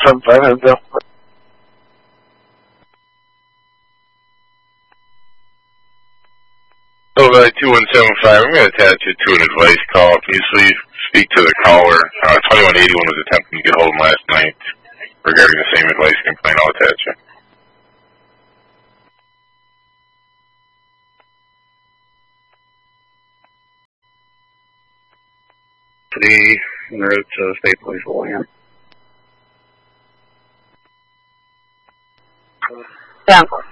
2175. Hello, 2175. I'm going to attach you to an advice call. Can you please speak to the caller? 2181 was attempting to get hold of him last night regarding the same advice complaint. I'll attach you. En route to State Police William. Down.